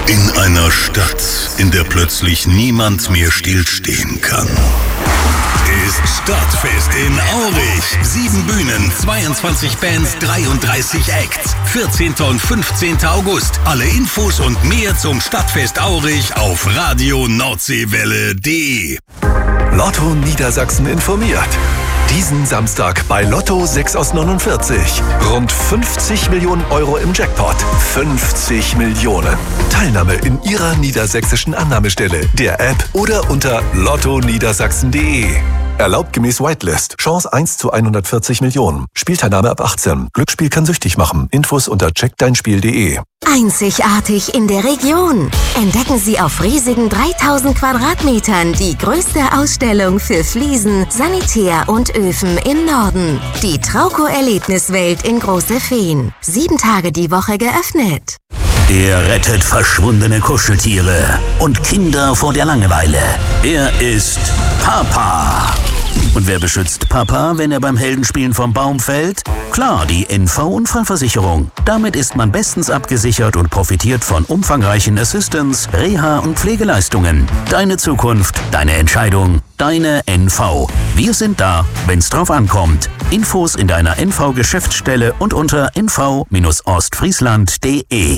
In einer Stadt, in der plötzlich niemand mehr stillstehen kann, ist Stadtfest in Aurich. 7 Bühnen, 22 Bands, 33 Acts. 14. und 15. August. Alle Infos und mehr zum Stadtfest Aurich auf radioNordseewelle.de. Lotto Niedersachsen informiert. Diesen Samstag bei Lotto 6 aus 49. Rund 50 Millionen Euro im Jackpot. 50 Millionen. Teilnahme in Ihrer niedersächsischen Annahmestelle, der App oder unter lottoniedersachsen.de. Erlaubt gemäß Whitelist. Chance 1 zu 140 Millionen. Spielteilnahme ab 18. Glücksspiel kann süchtig machen. Infos unter checkdeinspiel.de. Einzigartig in der Region. Entdecken Sie auf riesigen 3000 Quadratmetern die größte Ausstellung für Fliesen, Sanitär und Öfen im Norden. Die Trauco-Erlebniswelt in Große Feen. 7 Tage die Woche geöffnet. Er rettet verschwundene Kuscheltiere und Kinder vor der Langeweile. Er ist Papa. Und wer beschützt Papa, wenn er beim Heldenspielen vom Baum fällt? Klar, die NV-Unfallversicherung. Damit ist man bestens abgesichert und profitiert von umfangreichen Assistance, Reha- und Pflegeleistungen. Deine Zukunft, deine Entscheidung, deine NV. Wir sind da, wenn's drauf ankommt. Infos in deiner NV-Geschäftsstelle und unter nv-ostfriesland.de.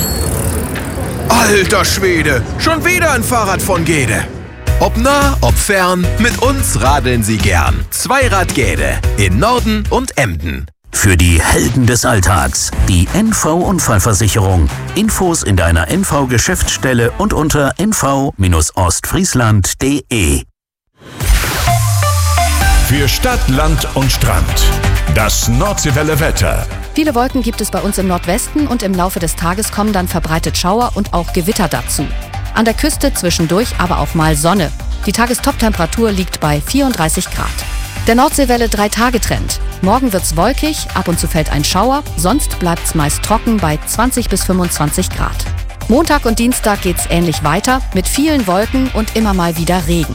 Alter Schwede, schon wieder ein Fahrrad von Gede. Ob nah, ob fern, mit uns radeln Sie gern. Zweirad Gede in Norden und Emden. Für die Helden des Alltags, die NV-Unfallversicherung. Infos in deiner NV-Geschäftsstelle und unter nv-ostfriesland.de. Für Stadt, Land und Strand. Das Nordseewelle Wetter. Viele Wolken gibt es bei uns im Nordwesten und im Laufe des Tages kommen dann verbreitet Schauer und auch Gewitter dazu. An der Küste zwischendurch aber auch mal Sonne. Die Tagestoptemperatur liegt bei 34 Grad. Der Nordseewelle 3-Tage-Trend. Morgen wird's wolkig, ab und zu fällt ein Schauer, sonst bleibt's meist trocken bei 20 bis 25 Grad. Montag und Dienstag geht's ähnlich weiter mit vielen Wolken und immer mal wieder Regen.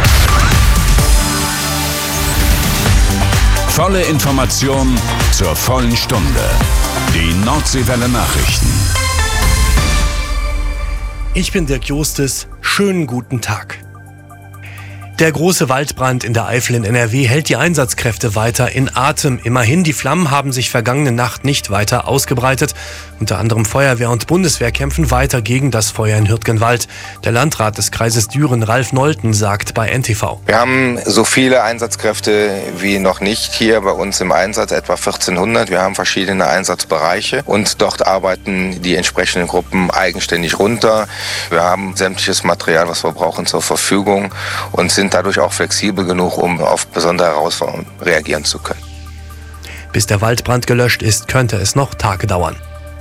Volle Information zur vollen Stunde. Die Nordseewelle Nachrichten. Ich bin Dirk Jostes. Schönen guten Tag. Der große Waldbrand in der Eifel in NRW hält die Einsatzkräfte weiter in Atem. Immerhin, die Flammen haben sich vergangene Nacht nicht weiter ausgebreitet. Unter anderem Feuerwehr und Bundeswehr kämpfen weiter gegen das Feuer in Hürtgenwald. Der Landrat des Kreises Düren, Ralf Nolten, sagt bei NTV: Wir haben so viele Einsatzkräfte wie noch nicht hier bei uns im Einsatz, etwa 1400. Wir haben verschiedene Einsatzbereiche und dort arbeiten die entsprechenden Gruppen eigenständig runter. Wir haben sämtliches Material, was wir brauchen, zur Verfügung und sind dadurch auch flexibel genug, um auf besondere Herausforderungen reagieren zu können. Bis der Waldbrand gelöscht ist, könnte es noch Tage dauern.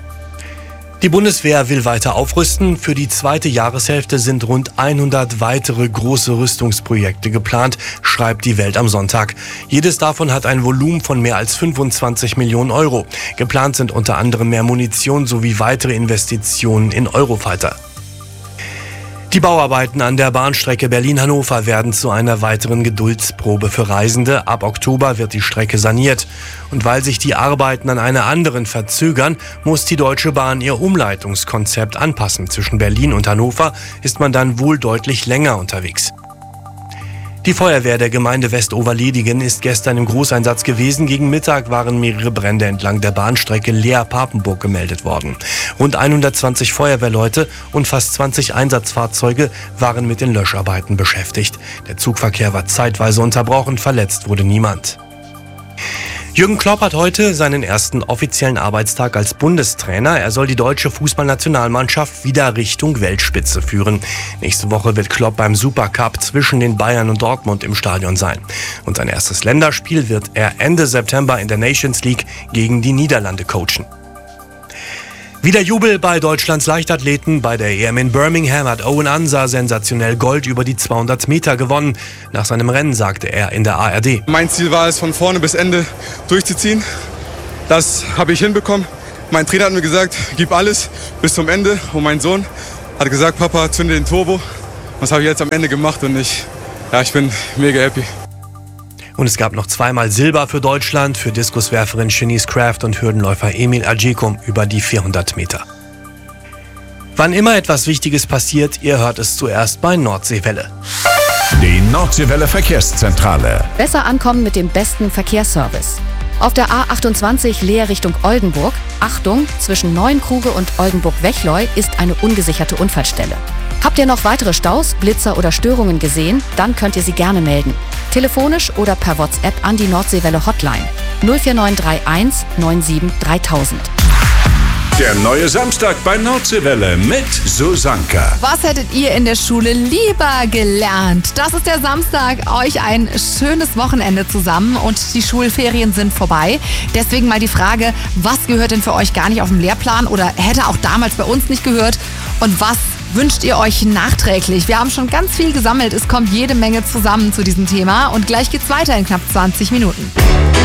Die Bundeswehr will weiter aufrüsten. Für die zweite Jahreshälfte sind rund 100 weitere große Rüstungsprojekte geplant, schreibt die Welt am Sonntag. Jedes davon hat ein Volumen von mehr als 25 Millionen Euro. Geplant sind unter anderem mehr Munition sowie weitere Investitionen in Eurofighter. Die Bauarbeiten an der Bahnstrecke Berlin-Hannover werden zu einer weiteren Geduldsprobe für Reisende. Ab Oktober wird die Strecke saniert. Und weil sich die Arbeiten an einer anderen verzögern, muss die Deutsche Bahn ihr Umleitungskonzept anpassen. Zwischen Berlin und Hannover ist man dann wohl deutlich länger unterwegs. Die Feuerwehr der Gemeinde Westoverledigen ist gestern im Großeinsatz gewesen. Gegen Mittag waren mehrere Brände entlang der Bahnstrecke Leer-Papenburg gemeldet worden. Rund 120 Feuerwehrleute und fast 20 Einsatzfahrzeuge waren mit den Löscharbeiten beschäftigt. Der Zugverkehr war zeitweise unterbrochen, verletzt wurde niemand. Jürgen Klopp hat heute seinen ersten offiziellen Arbeitstag als Bundestrainer. Er soll die deutsche Fußballnationalmannschaft wieder Richtung Weltspitze führen. Nächste Woche wird Klopp beim Supercup zwischen den Bayern und Dortmund im Stadion sein. Und sein erstes Länderspiel wird er Ende September in der Nations League gegen die Niederlande coachen. Wieder Jubel bei Deutschlands Leichtathleten. Bei der EM in Birmingham hat Owen Ansah sensationell Gold über die 200 Meter gewonnen. Nach seinem Rennen sagte er in der ARD: Mein Ziel war es, von vorne bis Ende durchzuziehen. Das habe ich hinbekommen. Mein Trainer hat mir gesagt, gib alles bis zum Ende. Und mein Sohn hat gesagt, Papa, zünde den Turbo. Das habe ich jetzt am Ende gemacht und ich bin mega happy. Und es gab noch zweimal Silber für Deutschland, für Diskuswerferin Shanice Kraft und Hürdenläufer Emil Ajekum über die 400 Meter. Wann immer etwas Wichtiges passiert, ihr hört es zuerst bei Nordseewelle. Die Nordseewelle Verkehrszentrale. Besser ankommen mit dem besten Verkehrsservice. Auf der A28 Leer Richtung Oldenburg, Achtung, zwischen Neuenkruge und Oldenburg-Wechleu ist eine ungesicherte Unfallstelle. Habt ihr noch weitere Staus, Blitzer oder Störungen gesehen? Dann könnt ihr sie gerne melden. Telefonisch oder per WhatsApp an die Nordseewelle Hotline 04931 97 3000. Der neue Samstag bei Nordseewelle mit Susanka. Was hättet ihr in der Schule lieber gelernt? Das ist der Samstag. Euch ein schönes Wochenende zusammen und die Schulferien sind vorbei. Deswegen mal die Frage, was gehört denn für euch gar nicht auf dem Lehrplan oder hätte auch damals bei uns nicht gehört? Und was wünscht ihr euch nachträglich? Wir haben schon ganz viel gesammelt. Es kommt jede Menge zusammen zu diesem Thema und gleich geht's weiter in knapp 20 Minuten.